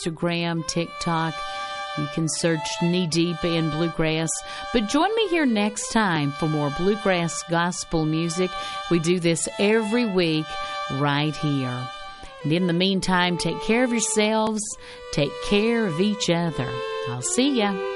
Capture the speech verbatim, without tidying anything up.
Instagram, TikTok. You can search Knee Deep in Bluegrass. But join me here next time for more Bluegrass Gospel music. We do this every week right here. And in the meantime, take care of yourselves. Take care of each other. I'll see ya.